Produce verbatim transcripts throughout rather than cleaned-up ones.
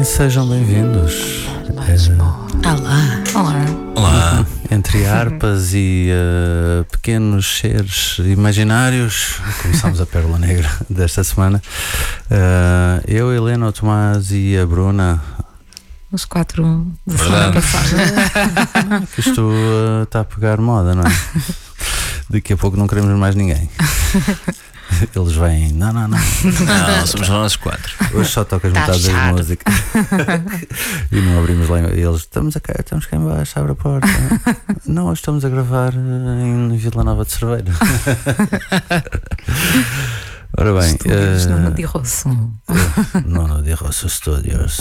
sejam bem-vindos. É... Olá. Olá. Olá. Entre harpas e uh, pequenos seres imaginários, começamos a Pérola Negra desta semana. Uh, eu, Helena, o Tomás e a Bruna. Os quatro da semana passada. Que isto está uh, a pegar moda, não é? Daqui a pouco não queremos mais ninguém. Eles vêm, não, não, não. Não, somos nós quatro. Hoje só tocas Tá metade das chato. músicas. E não abrimos lá. E eles, estamos, a, estamos cá em baixo, abre a porta. Não, hoje estamos a gravar em Vila Nova de Cerveira. Ora bem, Estúdios uh, Nono de Rosso. Nono de Rosso Studios.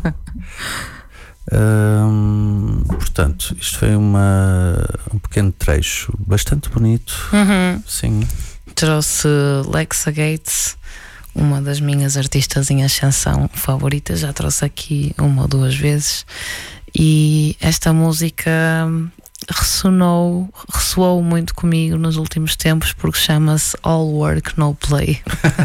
Um, portanto, isto foi uma, um pequeno trecho bastante bonito. Uhum. Sim. Trouxe Lexa Gates, uma das minhas artistas em ascensão favoritas. Já trouxe aqui uma ou duas vezes. E esta música ressonou, ressoou muito comigo nos últimos tempos, porque chama-se All Work No Play.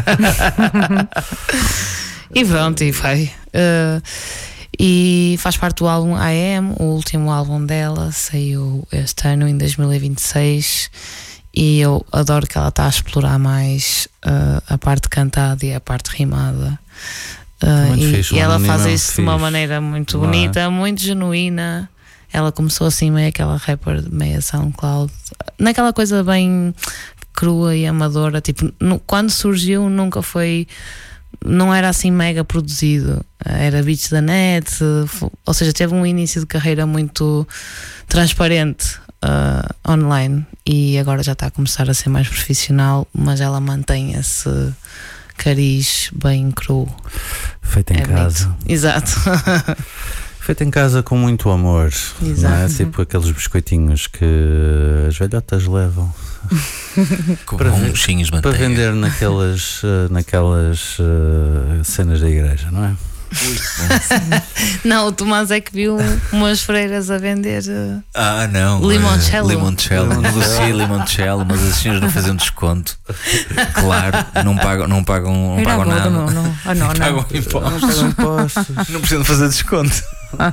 E pronto, e vai. Uh, e faz parte do álbum I Am, o último álbum dela, saiu este ano, em dois mil e vinte e seis. E eu adoro que ela está a explorar mais uh, a parte cantada e a parte rimada. Uh, e, fixe, e ela faz nível isso de uma fixe. maneira muito Não é? bonita, muito genuína. Ela começou assim, meio aquela rapper, meio SoundCloud, naquela coisa bem crua e amadora. Tipo, no, quando surgiu, nunca foi. Não era assim mega produzido. Era beats da net, ou seja, teve um início de carreira muito transparente uh, online. E agora já está a começar a ser mais profissional, mas ela mantém esse cariz bem cru. Feito em É casa. bonito. Exato. Feito em casa com muito amor. Exato. Não é? Tipo aqueles biscoitinhos que as velhotas levam Com Para ver- bonchinhos de para manteiga. vender naquelas, uh, naquelas uh, cenas da igreja, não é? Não, o Tomás é que viu umas freiras a vender. uh, Ah, não. Limoncello. eh, Limoncello. Negociei limoncello, mas as senhoras não faziam desconto. Claro, não pagam, não pagam, não Era pagam agora, nada. não, não. Ah, não, não. Pagam Não impostos. pagam impostos. Não precisam fazer desconto.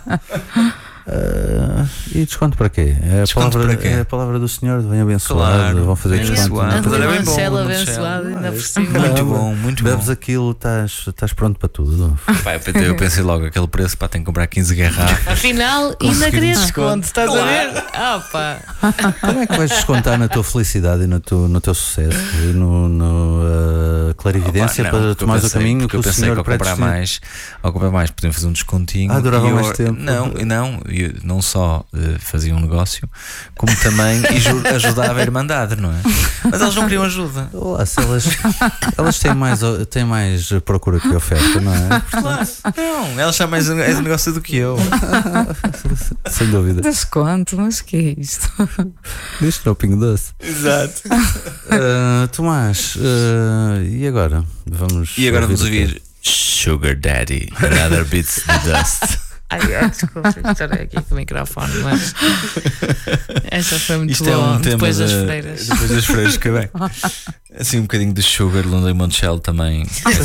Uh, e desconto para quê? É a, Desconto palavra, para quê? é a palavra do Senhor, vem abençoado, Claro, vão fazer vem desconto. abençoado. A Aquilo era bem bom, limoncello limoncello. abençoado, ainda por Ah, cima. caramba. Muito bom, muito Bebes bom. aquilo, estás, estás pronto para tudo. Pá, eu eu pensei logo, aquele preço, pá, tem que comprar quinze garrafas. Afinal, ainda Conseguir queria desconto. desconto, estás a ver? Ah, pá. Como é que vais descontar na tua felicidade e no teu, no teu sucesso e no, no uh, clarividência Opa, não, para porque eu tomares o pensei- caminho porque que eu o pensei Senhor que ao comprar predestina? mais, ao comprar mais, podiam fazer um descontinho. Ah, durava e eu- mais tempo. Não, não, eu não só eh, fazia um negócio, como também aju- ajudava a Irmandade, não é? Mas elas não queriam ajuda. Olá, se elas, elas têm, mais, têm mais procura que oferta, não é? Claro, não, elas são mais é de negócio do que eu. Sem dúvida. Desconto, mas que é isto? Isto é o Pingo Doce. Exato. Uh, Tomás, uh, e agora? Vamos E agora vamos o quê? ouvir Sugar Daddy, Another Beats the Dust. Ai, ai, desculpa, estarei aqui com o microfone, mas esta foi muito Isto boa. é um tema depois das de- freiras. Depois das freiras, que bem. Assim um bocadinho de Sugar, London Limoncello também.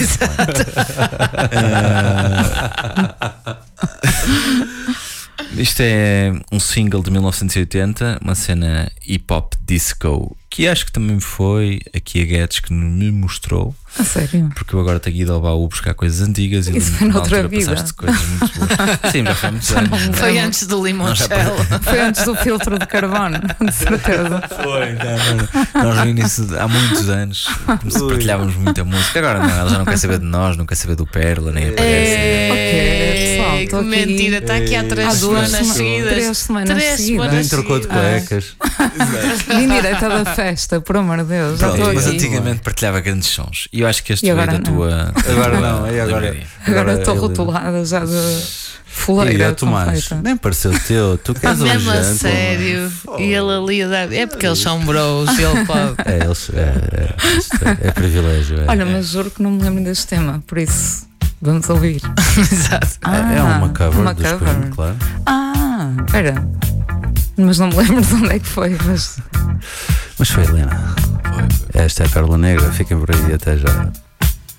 Eh, Isto é um single de mil novecentos e oitenta, uma cena hip hop disco, que acho que também foi aqui a Guedes que me mostrou, A sério? porque eu agora tenho ido ao baú buscar coisas antigas e Isso na foi noutra altura vida. passaste coisas muito boas. Sim, já foi há muitos anos. Foi antes do limoncello. Foi antes do filtro de carbono, de certeza. Foi, então, nós no início, há muitos anos, como se partilhávamos muita música. Agora não, ela já não quer saber de nós, não quer saber do Pérola, nem aparece. Ok, pessoal, estou que aqui. mentira, está aqui há três Há duas semanas sema- seguidas. três semanas Três seguidas. Nem semanas trocou de seguidas. cuecas. Vim direta da festa, por amor de Deus. Já Pronto, estou mas aqui. antigamente partilhava grandes sons e eu acho que este E veio agora da não. tua. Agora não, e agora? livraria. Agora estou ele- rotulada já de E fuleira. a Tomás, completa. nem pareceu teu, tu queres um Mesmo a jante. sério. E ele ali a dar. É porque eles são bros e ele pode. É, eles, é, é, isto é, é privilégio. É, Olha, mas juro que não me lembro deste tema, por isso vamos ouvir. Exato. é, é uma cover uma do cover. Spring, claro. Ah, espera. Mas não me lembro de onde é que foi. Mas Mas foi Helena. Esta é a Pérola Negra, fiquem por aí até já.